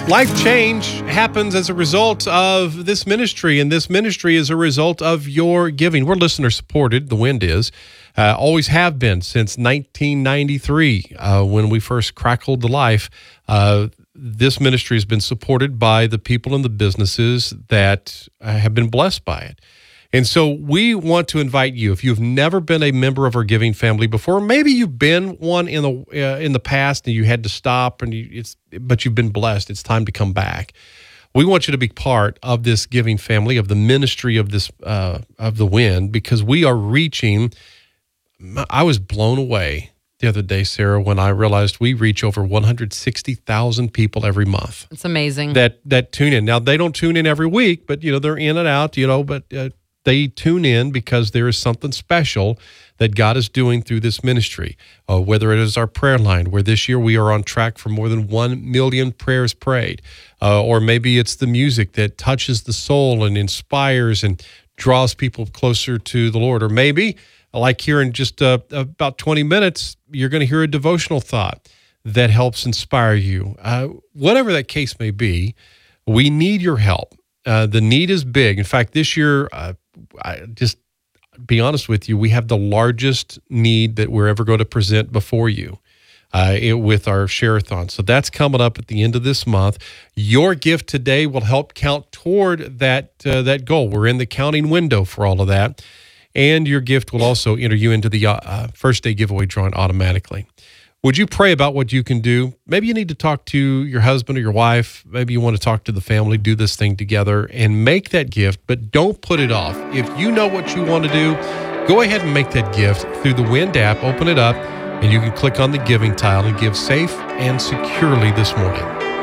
Life change happens as a result of this ministry, and this ministry is a result of your giving. We're listener supported. The Wind is. Always have been since 1993 when we first crackled to life. This ministry has been supported by the people and the businesses that have been blessed by it. And so we want to invite you, if you've never been a member of our giving family before, maybe you've been one in the past and you had to stop, but you've been blessed. It's time to come back. We want you to be part of this giving family, of the ministry of this of the Wind, because we are reaching. I was blown away the other day, Sarah, when I realized we reach over 160,000 people every month. It's amazing that tune in. Now they don't tune in every week, but they're in and out. But. They tune in because there is something special that God is doing through this ministry, whether it is our prayer line, where this year we are on track for more than 1 million prayers prayed, or maybe it's the music that touches the soul and inspires and draws people closer to the Lord, or maybe, like here in just about 20 minutes, you're going to hear a devotional thought that helps inspire you. Whatever that case may be, we need your help. The need is big. In fact, this year, I just be honest with you, we have the largest need that we're ever going to present before you with our share-a-thon. So that's coming up at the end of this month. Your gift today will help count toward that goal. We're in the counting window for all of that. And your gift will also enter you into the first day giveaway drawing automatically. Would you pray about what you can do? Maybe you need to talk to your husband or your wife. Maybe you want to talk to the family, do this thing together, and make that gift, but don't put it off. If you know what you want to do, go ahead and make that gift through the Wind app. Open it up, and you can click on the giving tile and give safe and securely this morning.